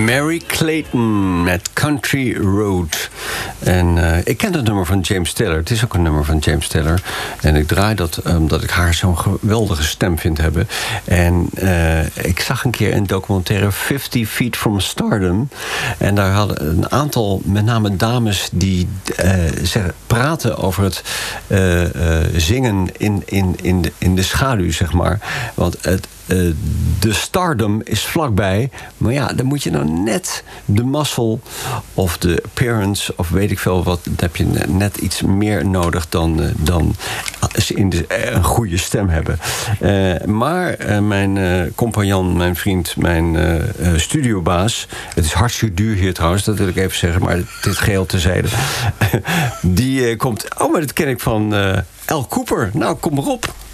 Mary Clayton met Country Road. En ik ken het nummer van James Taylor. Het is ook een nummer van James Taylor. En ik draai dat omdat ik haar zo'n geweldige stem vind hebben. En ik zag een keer een documentaire 50 Feet from Stardom. En daar hadden een aantal, met name dames, die praten over het zingen in de schaduw, zeg maar. Want de stardom is vlakbij. Maar ja, dan moet je nou net de muscle of de appearance of weet ik veel wat. Dan heb je net iets meer nodig dan een goede stem hebben. Maar mijn compagnon, mijn vriend, mijn studiobaas. Het is hartstikke duur hier trouwens, dat wil ik even zeggen. Maar dit geheel terzijde. Die komt. Oh, maar dat ken ik van Al Cooper. Nou, kom maar op.